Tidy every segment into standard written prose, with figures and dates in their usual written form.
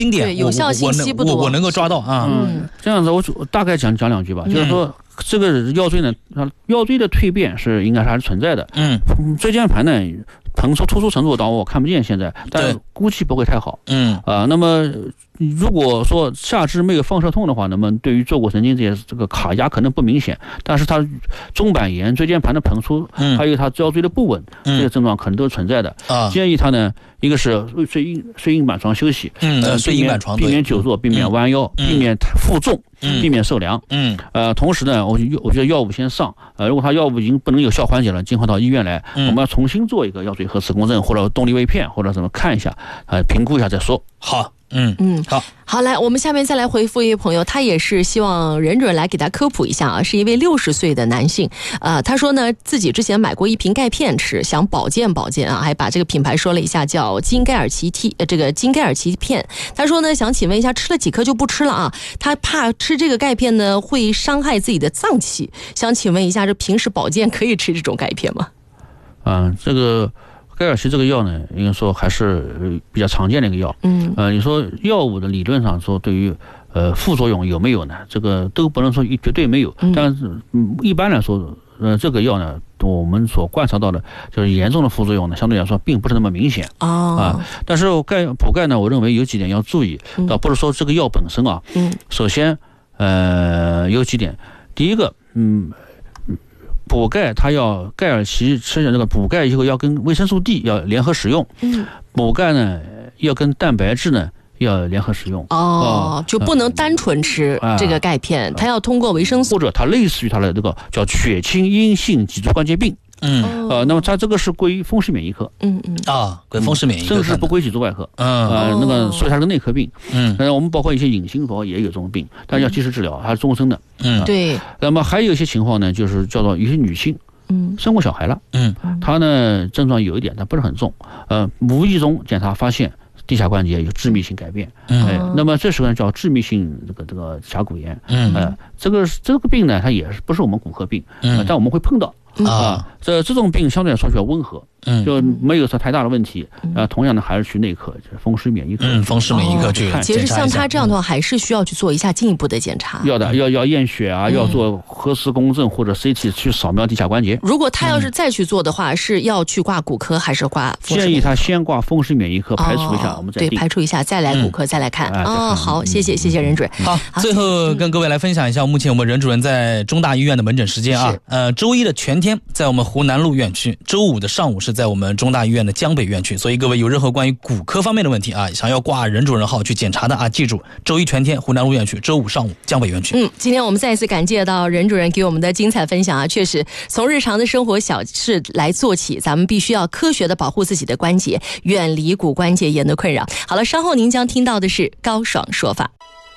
经典， 对，有效信息不多， 我能够抓到啊。 这样子我大概讲两句吧，就是说这个腰椎呢，腰椎的蜕变是应该还是存在的。椎间盘呢，膨出突出程度到我看不见现在，但估计不会太好。那么如果说下肢没有放射痛的话，那么对于坐骨神经这个卡压可能不明显，但是它中板炎、椎间盘的膨出，还有它腰椎的不稳，这个症状可能都是存在的。建议他呢，一个是睡硬板床休息， 睡硬板床避免久坐，避免弯腰，避免负重，避免受凉。同时呢，我觉得药物先上，如果他药物已经不能有效缓解了，尽快到医院来，我们要重新做一个腰椎核磁共振或者动力微片或者怎么看一下，评估一下再说。 好。 好，来，我们下面再来回复一位朋友，他也是希望任主任来给他科普一下啊，是一位60岁的男性，他说呢，自己之前买过一瓶钙片吃，想保健啊，还把这个品牌说了一下，叫金盖尔奇片。他说呢，想请问一下，吃了几颗就不吃了啊？他怕吃这个钙片呢会伤害自己的脏器，想请问一下，这平时保健可以吃这种钙片吗？ 这个盖尔奇这个药呢，应该说还是比较常见的一个药。你说药物的理论上说对于副作用有没有呢？这个都不能说绝对没有，但是一般来说，这个药呢，我们所观察到的就是严重的副作用呢，相对来说并不是那么明显但是补钙呢，我认为有几点要注意，倒不是说这个药本身啊。首先有几点，第一个补钙，它要盖尔奇吃的这个补钙以后要跟维生素 D 要联合使用。补钙呢要跟蛋白质呢要联合使用。 就不能单纯吃这个钙片，它要通过维生素， 或者它类似于它的这个叫血清阴性脊柱关节病。那么它这个是归风湿免疫科。 归风湿免疫科， 甚至不归脊柱外科。那个所以它是个内科病。我们包括一些隐形也有这种病，但要及时治疗，它是终身的。 对。 那么还有一些情况呢，就是叫做有些女性，生过小孩了，她呢症状有一点，但不是很重，无意中检查发现地下关节有致密性改变，那么这时候呢叫致密性这个峡谷炎。这个病呢，它也是不是我们骨科病，但我们会碰到。这种病相对来说比较温和，就没有说太大的问题。同样的还是去内科，就是风湿免疫科。 风湿免疫科去看。 其实像他这样的话，还是需要去做一下进一步的检查。 要的，要验血啊，要做核磁共振或者 CT 去扫描地下关节。 如果他要是再去做的话，是要去挂骨科还是挂风湿免疫科？ 建议他先挂风湿免疫科，排除一下，我们再对，排除一下，再来骨科再来看。好，谢谢任主任。 好，最后跟各位来分享一下，目前我们任主任在中大医院的门诊时间啊。周一的全天在我们湖南路院区，周五的上午是在我们中大医院的江北院区。所以各位有任何关于骨科方面的问题啊，想要挂任主任号去检查的啊，记住周一全天湖南路院区，周五上午江北院区。 今天我们再一次感谢到任主任给我们的精彩分享啊，确实从日常的生活小事来做起，咱们必须要科学的保护自己的关节，远离骨关节炎的困扰。好了，稍后您将听到的是高爽说法。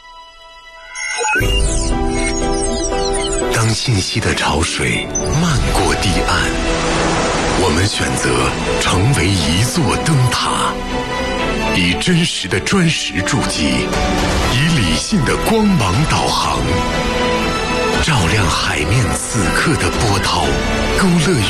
当信息的潮水漫过堤岸，我们选择成为一座灯塔，以真实的砖石筑基，以理性的光芒导航，照亮海面此刻的波涛，勾勒